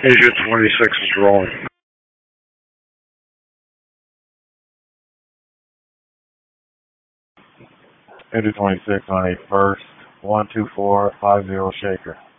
Agent 26 is rolling. Agent 26 on a first 12450 shaker.